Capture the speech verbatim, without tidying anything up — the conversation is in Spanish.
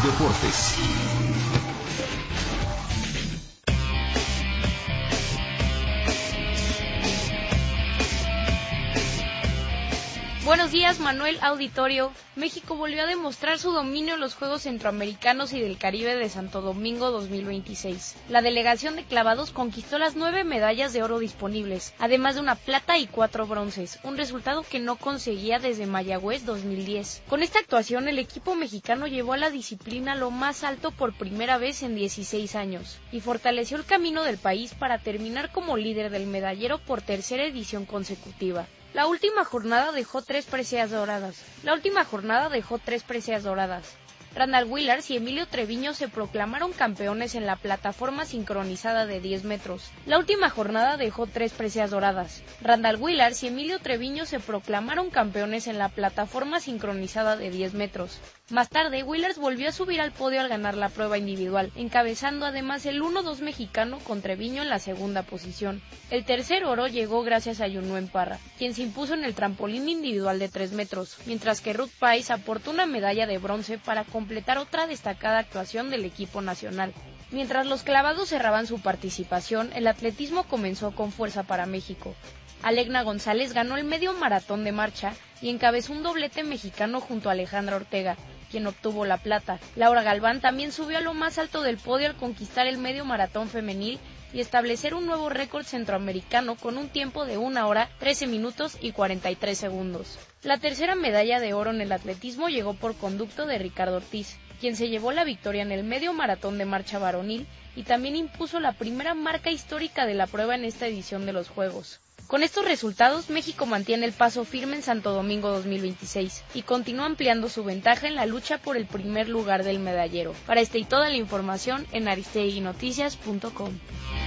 Deportes. Buenos días, Manuel, auditorio. México volvió a demostrar su dominio en los Juegos Centroamericanos y del Caribe de Santo Domingo dos mil veintiséis. La delegación de clavados conquistó las nueve medallas de oro disponibles, además de una plata y cuatro bronces, un resultado que no conseguía desde Mayagüez dos mil diez. Con esta actuación, el equipo mexicano llevó a la disciplina lo más alto por primera vez en dieciséis años, y fortaleció el camino del país para terminar como líder del medallero por tercera edición consecutiva. La última jornada dejó tres preseas doradas. La última jornada dejó tres preseas doradas. Randall Willars y Emilio Treviño se proclamaron campeones en la plataforma sincronizada de diez metros. La última jornada dejó tres preseas doradas. Randall Willars y Emilio Treviño se proclamaron campeones en la plataforma sincronizada de diez metros. Más tarde, Willars volvió a subir al podio al ganar la prueba individual, encabezando además el uno dos mexicano con Treviño en la segunda posición. El tercer oro llegó gracias a Yunuen Parra, quien se impuso en el trampolín individual de tres metros, mientras que Ruth Pais aportó una medalla de bronce para completar otra destacada actuación del equipo nacional. Mientras los clavados cerraban su participación, el atletismo comenzó con fuerza para México. Alegna González ganó el medio maratón de marcha y encabezó un doblete mexicano junto a Alejandra Ortega, quien obtuvo la plata. Laura Galván también subió a lo más alto del podio al conquistar el medio maratón femenil y establecer un nuevo récord centroamericano con un tiempo de una hora, trece minutos y cuarenta y tres segundos. La tercera medalla de oro en el atletismo llegó por conducto de Ricardo Ortiz, quien se llevó la victoria en el medio maratón de marcha varonil y también impuso la primera marca histórica de la prueba en esta edición de los Juegos. Con estos resultados, México mantiene el paso firme en Santo Domingo dos mil veintiséis y continúa ampliando su ventaja en la lucha por el primer lugar del medallero. Para esta y toda la información en aristeguinoticias punto com.